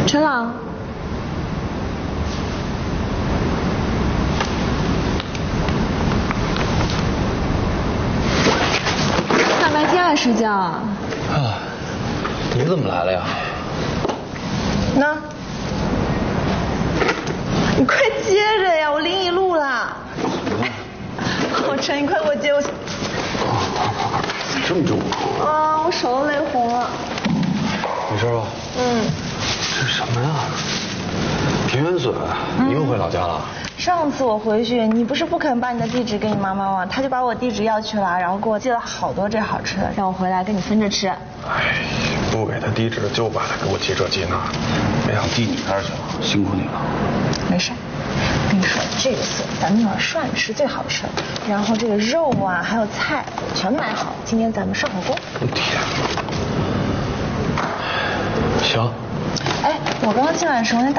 陈朗，大白天还睡觉啊？ 啊，你怎么来了呀？ 那，你快接着呀，我拎一路啦。浩辰，你快给我接我。 这么重啊，我手都累红了。 没事吧？这什么呀？田园笋，你又回老家了？ 上次我回去，你不是不肯把你的地址给你妈妈吗？她就把我地址要去了，然后给我寄了好多这好吃的，让我回来跟你分着吃。 哎，不给他地址就把他给我寄这寄那，别想递你那儿去了，辛苦你了。 没事，跟你说，这个笋咱们那儿涮吃最好吃了，然后这个肉啊还有菜全买好，今天咱们涮火锅。 天，行。 哎，我刚刚进来的时候，那大